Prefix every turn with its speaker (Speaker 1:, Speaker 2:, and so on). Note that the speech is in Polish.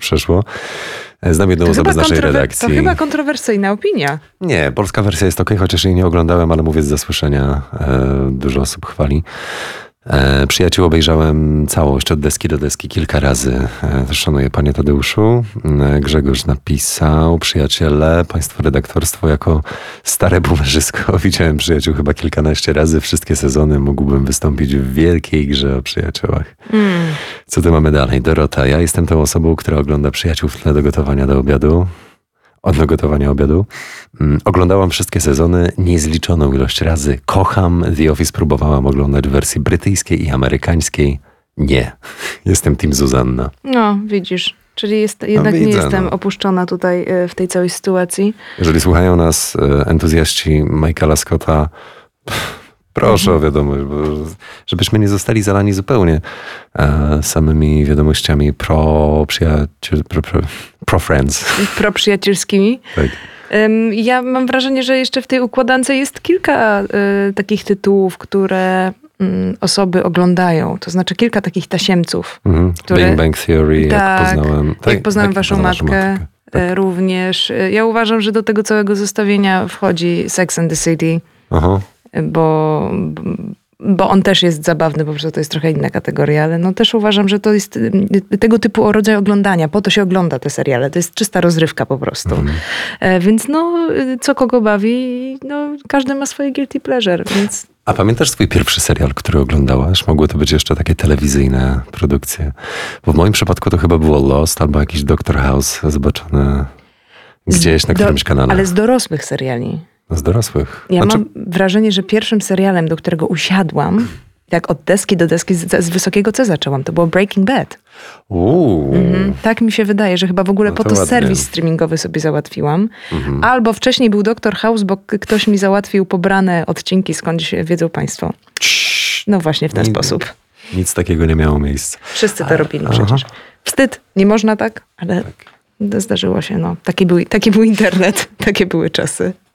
Speaker 1: przeszło. Znam jedną osobę z naszej redakcji.
Speaker 2: To chyba kontrowersyjna opinia.
Speaker 1: Nie, polska wersja jest okej, chociaż jej nie oglądałem, ale mówię z zasłyszenia. Dużo osób chwali. Przyjaciół obejrzałem całość od deski do deski kilka razy. Szanuję panie Tadeuszu. Grzegorz napisał: przyjaciele, państwo redaktorstwo, jako stare boomerzysko widziałem Przyjaciół chyba kilkanaście razy. Wszystkie sezony mógłbym wystąpić w wielkiej grze o przyjaciołach. Co tu mamy dalej? Dorota. Ja jestem tą osobą, która ogląda Przyjaciół w tle do gotowania do obiadu. Od gotowania obiadu. Oglądałam wszystkie sezony niezliczoną ilość razy. Kocham The Office. Próbowałam oglądać w wersji brytyjskiej i amerykańskiej. Nie. Jestem Team Zuzanna.
Speaker 2: No, widzisz. Czyli jednak nie jestem opuszczona tutaj w tej całej sytuacji.
Speaker 1: Jeżeli słuchają nas entuzjaści Michaela Scotta, proszę o wiadomość, bo żebyśmy nie zostali zalani zupełnie samymi wiadomościami pro-friends.
Speaker 2: Pro-przyjacielskimi.
Speaker 1: Tak.
Speaker 2: Ja mam wrażenie, że jeszcze w tej układance jest kilka takich tytułów, które osoby oglądają. To znaczy kilka takich tasiemców. Które...
Speaker 1: Big Bang Theory, jak poznałem
Speaker 2: waszą matkę. Tak. Również. Ja uważam, że do tego całego zestawienia wchodzi Sex and the City.
Speaker 1: Aha.
Speaker 2: Bo on też jest zabawny, po prostu to jest trochę inna kategoria, ale no też uważam, że to jest tego typu rodzaj oglądania. Po to się ogląda te seriale. To jest czysta rozrywka po prostu. Więc no, co kogo bawi, no każdy ma swoje guilty pleasure, więc...
Speaker 1: A pamiętasz swój pierwszy serial, który oglądałaś? Mogły to być jeszcze takie telewizyjne produkcje. Bo w moim przypadku to chyba było Lost albo jakiś Doctor House zobaczony gdzieś na którymś kanale.
Speaker 2: Ale z dorosłych seriali.
Speaker 1: Z dorosłych.
Speaker 2: Ja mam wrażenie, że pierwszym serialem, do którego usiadłam, jak od deski do deski z wysokiego C zaczęłam, to było Breaking Bad. Tak mi się wydaje, że chyba w ogóle po to serwis streamingowy sobie załatwiłam. Albo wcześniej był Doctor House, bo ktoś mi załatwił pobrane odcinki, skądś wiedzą państwo. No właśnie w ten sposób.
Speaker 1: Nic takiego nie miało miejsca.
Speaker 2: Wszyscy to robili przecież. Wstyd, nie można tak, ale zdarzyło się. No. Taki był internet, takie były czasy.